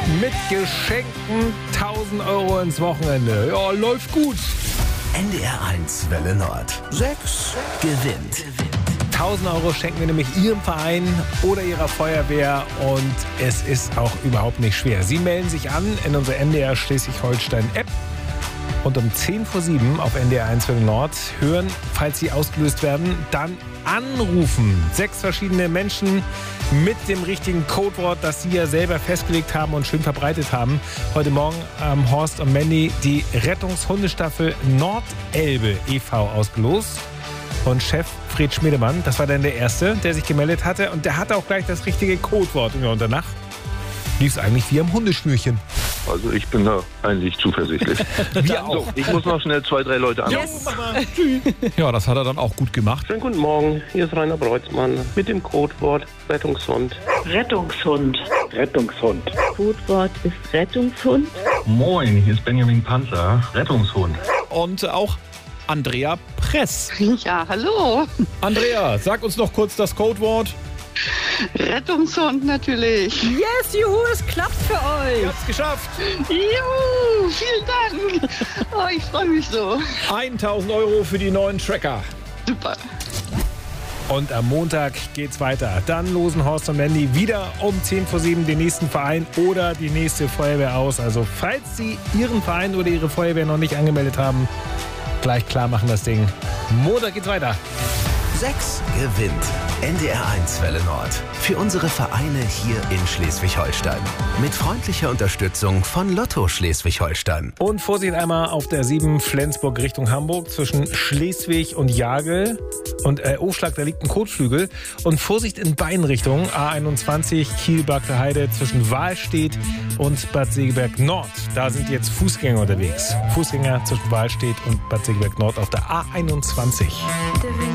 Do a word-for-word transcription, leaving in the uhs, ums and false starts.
mit Geschenken tausend Euro ins Wochenende. Ja, läuft gut. N D R eins Welle Nord. sechs gewinnt. tausend Euro schenken wir nämlich Ihrem Verein oder Ihrer Feuerwehr und es ist auch überhaupt nicht schwer. Sie melden sich an in unsere N D R Schleswig-Holstein-App und um zehn vor sieben auf N D R eins Welle Nord hören, falls Sie ausgelöst werden, dann anrufen. Sechs verschiedene Menschen mit dem richtigen Codewort, das Sie ja selber festgelegt haben und schön verbreitet haben. Heute Morgen haben ähm, Horst und Mandy die Rettungshundestaffel Nordelbe e V ausgelost. Und Chef Fred Schmiedemann, das war dann der Erste, der sich gemeldet hatte. Und der hatte auch gleich das richtige Codewort. Und danach lief es eigentlich wie am Hundeschnürchen. Also ich bin da eigentlich zuversichtlich. Wir auch. So, ich muss noch schnell zwei, drei Leute anrufen. Yes. Ja, das hat er dann auch gut gemacht. Schönen guten Morgen, hier ist Rainer Breutzmann mit dem Codewort Rettungshund. Rettungshund. Rettungshund. Codewort ist Rettungshund. Moin, hier ist Benjamin Panzer, Rettungshund. Und auch Andrea Press. Ja, hallo. Andrea, sag uns noch kurz das Codewort. Rettungshund natürlich. Yes, juhu, es klappt für euch. Ihr habt's geschafft. Juhu, vielen Dank. Oh, ich freue mich so. tausend Euro für die neuen Tracker. Super. Und am Montag geht's weiter. Dann losen Horst und Mandy wieder um zehn vor sieben den nächsten Verein oder die nächste Feuerwehr aus. Also falls Sie Ihren Verein oder Ihre Feuerwehr noch nicht angemeldet haben, gleich klar machen das Ding. Montag geht's weiter. sechs gewinnt. N D R eins Welle Nord. Für unsere Vereine hier in Schleswig-Holstein. Mit freundlicher Unterstützung von Lotto Schleswig-Holstein. Und Vorsicht einmal auf der sieben Flensburg Richtung Hamburg zwischen Schleswig und Jagel. Und äh, Aufschlag, da liegt ein Kotflügel. Und Vorsicht in Beinrichtung A einundzwanzig Kiel-Bagde Heide zwischen Wahlstedt und Bad Segeberg Nord. Da sind jetzt Fußgänger unterwegs. Fußgänger zwischen Wahlstedt und Bad Segeberg Nord auf der A einundzwanzig.